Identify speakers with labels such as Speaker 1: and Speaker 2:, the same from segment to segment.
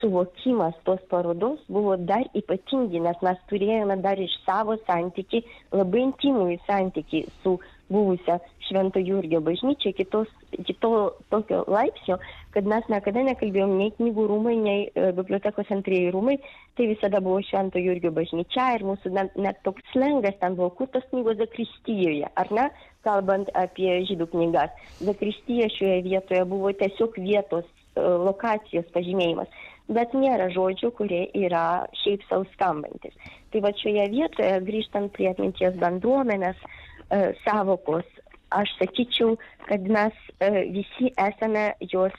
Speaker 1: suvokimas tos parodos buvo dar ypatingi, nes mes turėjome dar iš savo santykį, labai intimų santykį su buvusią Švento Jurgio bažnyčią, iki to tokio laipsnio, kad mes niekada nekalbėjom nei knygų rūmai, nei bibliotekos antrieji rūmai, tai visada buvo Švento Jurgio bažnyčia ir mūsų net toks slengas ten buvo, kur tos knygos zakristijoje, ar ne, kalbant apie žydų knygas. Zakristija šioje vietoje buvo tiesiog vietos lokacijos pažymėjimas, bet nėra žodžių, kurie yra šiaip sau skambantis. Tai va šioje vietoje, grįžtant prie atminties bendruomenės savokos, aš sakyčiau, kad mes visi esame jos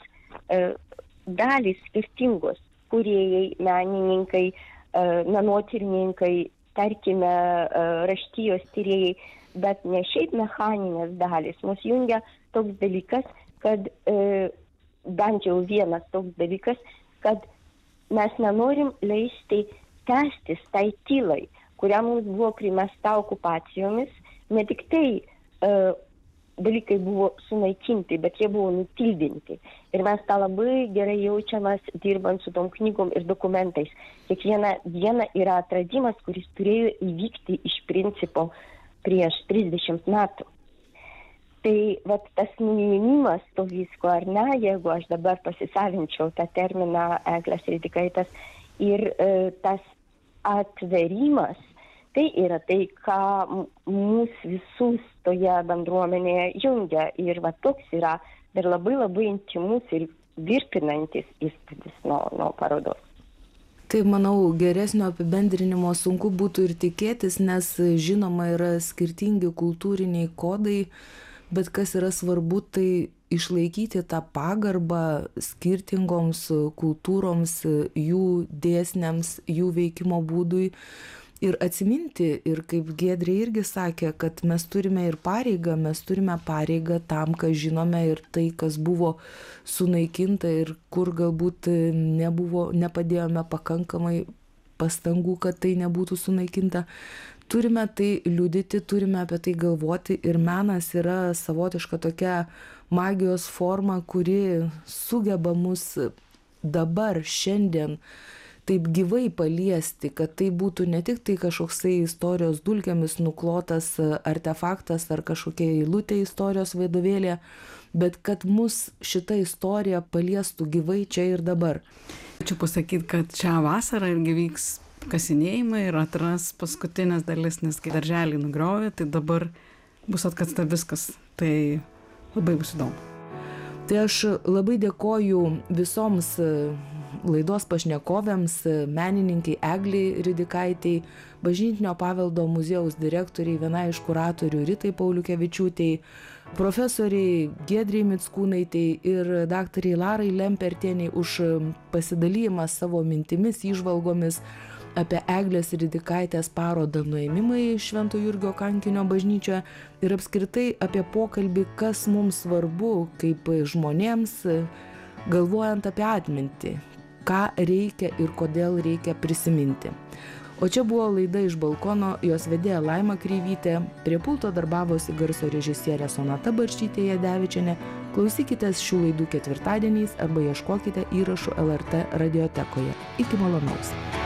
Speaker 1: dalys skirtingos, kūrėjai, menininkai, menotyrininkai, tarkime, raštijos tyrėjai, bet ne šiaip mechaninės dalys. Mus jungia toks dalykas, kad bent jau vienas toks dalykas, kad mes nenorim leisti tęstis tai tylai, kurią mums buvo primesta okupacijomis. Ne tik tai dalykai buvo sunaikinti, bet jie buvo nutildinti. Ir mes tą labai gerai jaučiamas dirbant su tom knygom ir dokumentais. Kiekviena diena yra atradimas, kuris turėjo įvykti iš principo prieš 30 metų. Tai vat, tas nuėmimas to visko, ar ne, jeigu aš dabar pasisavinčiau tą terminą Eglės Ridikaitės, ir tas atverimas, tai yra tai, ką mūsų visus toje bendruomenėje jungia. Ir va toks yra dar labai labai intimus ir virpinantis įspūdis nuo parodos.
Speaker 2: Taip, manau, geresnio apibendrinimo sunku būtų ir tikėtis, nes žinoma yra skirtingi kultūriniai kodai, bet kas yra svarbu, tai išlaikyti tą pagarbą skirtingoms kultūroms, jų dėsniams, jų veikimo būdui. Ir atsiminti, ir kaip Giedrė irgi sakė, kad mes turime ir pareigą, tam, ką žinome, ir tai, kas buvo sunaikinta ir kur galbūt nepadėjome pakankamai pastangų, kad tai nebūtų sunaikinta. Turime tai liudyti, turime apie tai galvoti, ir menas yra savotiška tokia magijos forma, kuri sugeba mus dabar, šiandien, taip gyvai paliesti, kad tai būtų ne tik tai kažkoksai istorijos dulkėmis nuklotas artefaktas ar kažkokia eilutė istorijos vadovėlė, bet kad mus šita istorija paliestų gyvai čia ir dabar.
Speaker 3: Ačiū pasakyti, kad šią vasarą irgi vyks kasinėjimai ir atras paskutinės dalis, nes kai darželį nugriovė, tai dabar bus atkasta viskas. Tai labai bus įdomu.
Speaker 2: Tai aš labai dėkoju visoms laidos pašnekovėms, menininkai Eglei Ridikaitei, Bažnytinio paveldo muziejaus direktoriai, viena iš kuratorių Ritai Pauliukevičiūtei, profesoriai Giedrei Mickūnaitei ir daktariai Larai Lempertienei už pasidalymą savo mintimis, įžvalgomis apie Eglės Ridikaitės parodą Nuėmimai Švento Jurgio kankinio bažnyčioje ir apskritai apie pokalbį, kas mums svarbu kaip žmonėms, galvojant apie atmintį, ką reikia ir kodėl reikia prisiminti. O čia buvo laida Iš balkono, jos vedėja Laima Kreivytė, prie pulto darbavosi garso režisierė Sonata Barštytė Jadevičienė. Klausykitės šių laidų ketvirtadieniais arba ieškokite įrašų LRT radiotekoje. Iki malonaus.